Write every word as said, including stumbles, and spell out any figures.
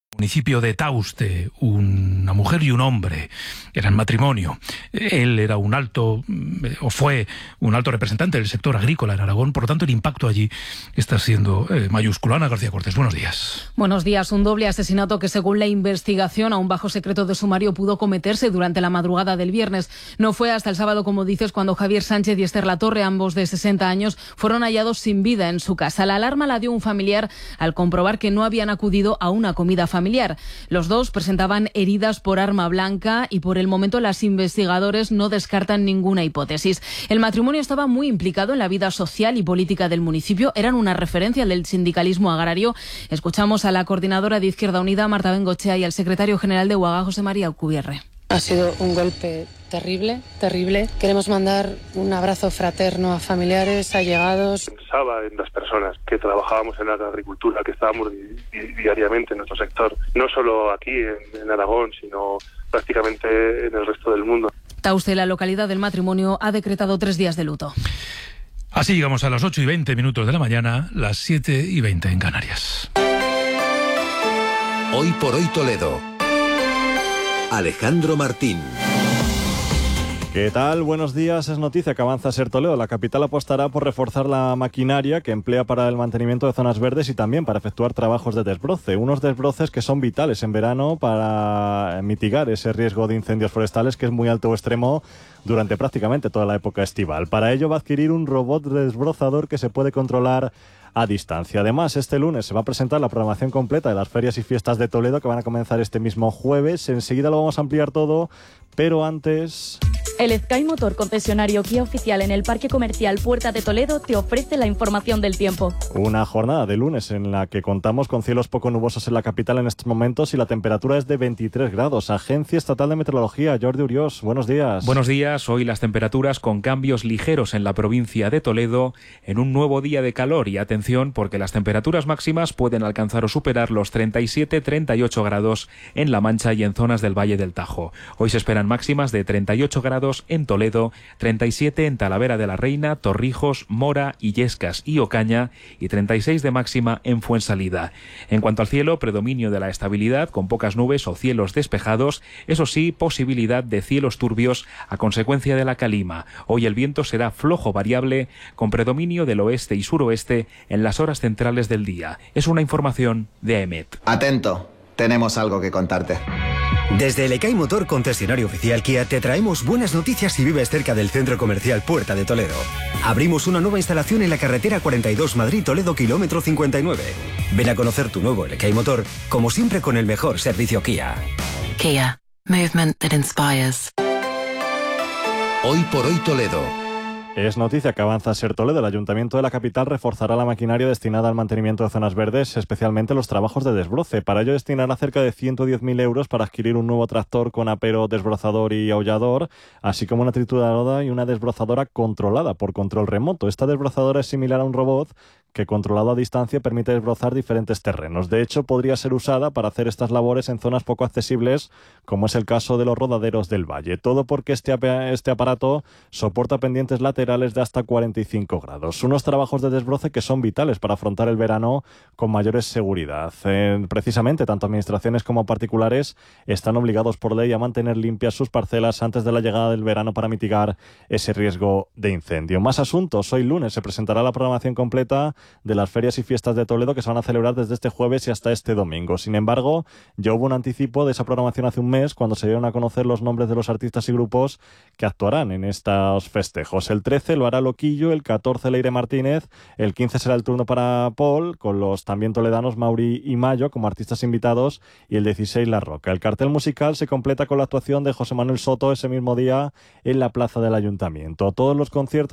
Municipio de Tauste, una mujer y un hombre eran matrimonio. Él era un alto, o fue un alto representante del sector agrícola en Aragón, por lo tanto el impacto allí está siendo eh, mayúsculo. Ana García Cortés, buenos días. Buenos días. Un doble asesinato que, según la investigación, aún bajo secreto de sumario, pudo cometerse durante la madrugada del viernes. No fue hasta el sábado, como dices, cuando Javier Sánchez y Esther Latorre, ambos de sesenta años, fueron hallados sin vida en su casa. La alarma la dio un familiar al comprobar que no habían acudido a una comida familiar. Familiar. Los dos presentaban heridas por arma blanca y por el momento los investigadores no descartan ninguna hipótesis. El matrimonio estaba muy implicado en la vida social y política del municipio. Eran una referencia del sindicalismo agrario. Escuchamos a la coordinadora de Izquierda Unida, Marta Bengochea, y al secretario general de U A G, José María Alcubierre. Ha sido un golpe terrible, terrible. Queremos mandar un abrazo fraterno a familiares, allegados. Pensaba en las personas que trabajábamos en la agricultura, que estábamos di di diariamente en nuestro sector, no solo aquí en, en Aragón, sino prácticamente en el resto del mundo. Tauste, la localidad del matrimonio, ha decretado tres días de luto. Así llegamos a las ocho y veinte minutos de la mañana, las siete y veinte en Canarias. Hoy por hoy Toledo. Alejandro Martín. ¿Qué tal? Buenos días. Es noticia que avanza Ser Toledo. La capital apostará por reforzar la maquinaria que emplea para el mantenimiento de zonas verdes y también para efectuar trabajos de desbroce. Unos desbroces que son vitales en verano para mitigar ese riesgo de incendios forestales que es muy alto o extremo durante prácticamente toda la época estival. Para ello va a adquirir un robot desbrozador que se puede controlar a distancia. Además, este lunes se va a presentar la programación completa de las ferias y fiestas de Toledo que van a comenzar este mismo jueves. Enseguida lo vamos a ampliar todo, pero antes... El Sky Motor, concesionario Kia oficial en el Parque Comercial Puerta de Toledo, te ofrece la información del tiempo. Una jornada de lunes en la que contamos con cielos poco nubosos en la capital en estos momentos y la temperatura es de veintitrés grados. Agencia Estatal de Meteorología, Jordi Uriós, buenos días. Buenos días. Hoy las temperaturas con cambios ligeros en la provincia de Toledo en un nuevo día de calor. Y atención, porque las temperaturas máximas pueden alcanzar o superar los treinta y siete a treinta y ocho grados en La Mancha y en zonas del Valle del Tajo. Hoy se esperan máximas de treinta y ocho grados en Toledo, treinta y siete en Talavera de la Reina, Torrijos, Mora, Illescas y Ocaña y treinta y seis de máxima en Fuensalida. En cuanto al cielo, predominio de la estabilidad con pocas nubes o cielos despejados, eso sí, posibilidad de cielos turbios a consecuencia de la calima. Hoy el viento será flojo variable con predominio del oeste y suroeste en las horas centrales del día. Es una información de A E M E T. Atento, tenemos algo que contarte. Desde el Sky Motor, concesionario oficial Kia, te traemos buenas noticias si vives cerca del centro comercial Puerta de Toledo. Abrimos una nueva instalación en la carretera cuarenta y dos Madrid-Toledo, kilómetro cincuenta y nueve. Ven a conocer tu nuevo Sky Motor, como siempre con el mejor servicio Kia. Kia, movement that inspires. Hoy por hoy Toledo. Es noticia que avanza Ser Toledo. El Ayuntamiento de la capital reforzará la maquinaria destinada al mantenimiento de zonas verdes, especialmente los trabajos de desbroce. Para ello destinará cerca de ciento diez mil euros para adquirir un nuevo tractor con apero, desbrozador y aullador, así como una trituradora y una desbrozadora controlada por control remoto. Esta desbrozadora es similar a un robot que, controlado a distancia, permite desbrozar diferentes terrenos. De hecho, podría ser usada para hacer estas labores en zonas poco accesibles, como es el caso de los rodaderos del valle. Todo porque este, este aparato soporta pendientes laterales de hasta cuarenta y cinco grados. Unos trabajos de desbroce que son vitales para afrontar el verano con mayores seguridad. Eh, precisamente, tanto administraciones como particulares están obligados por ley a mantener limpias sus parcelas antes de la llegada del verano para mitigar ese riesgo de incendio. Más asuntos. Hoy lunes se presentará la programación completa de las ferias y fiestas de Toledo que se van a celebrar desde este jueves y hasta este domingo. Sin embargo, ya hubo un anticipo de esa programación hace un mes cuando se dieron a conocer los nombres de los artistas y grupos que actuarán en estos festejos. El trece lo hará Loquillo, el catorce Leire Martínez, el quince será el turno para Paul, con los también toledanos Mauri y Mayo como artistas invitados, y el dieciséis La Roca. El cartel musical se completa con la actuación de José Manuel Soto ese mismo día en la plaza del Ayuntamiento. Todos los conciertos